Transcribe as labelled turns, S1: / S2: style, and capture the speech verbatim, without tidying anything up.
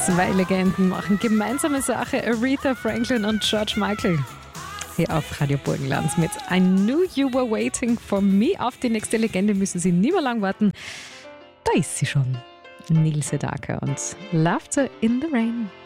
S1: Zwei Legenden machen gemeinsame Sache, Aretha Franklin und George Michael. Hier auf Radio Burgenland mit I Knew You Were Waiting For Me. Auf die nächste Legende müssen Sie nie mehr lang warten. Da ist sie schon. Neil Sedaka und Laughter in the Rain.